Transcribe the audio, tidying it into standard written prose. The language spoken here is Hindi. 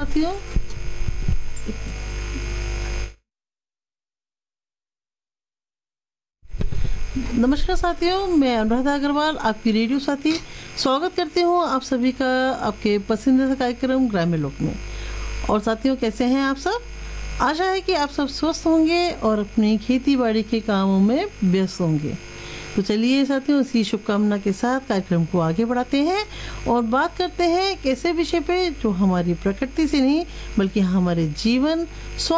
साथियों। नमस्कार साथियों, मैं अनुराधा अग्रवाल आपकी रेडियो साथी स्वागत करती हूँ आप सभी का आपके पसंदीदा कार्यक्रम ग्रामीण लोक में। और साथियों, कैसे हैं आप सब? आशा है कि आप सब स्वस्थ होंगे और अपनी खेती बाड़ी के कामों में व्यस्त होंगे। तो चलिए साथियों, इसी शुभकामना के साथ कार्यक्रम को आगे बढ़ाते हैं और बात करते हैं एक ऐसे विषय पे जो हमारी प्रकृति से नहीं बल्कि हमारे जीवन